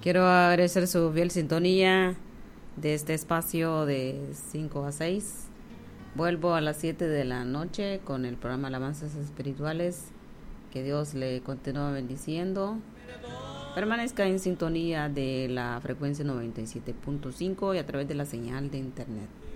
Quiero agradecer su fiel sintonía de este espacio de 5 a 6. Vuelvo a las 7 de la noche con el programa Alabanzas Espirituales. Que Dios le continúe bendiciendo. Permanezca en sintonía de la frecuencia 97.5 y a través de la señal de internet.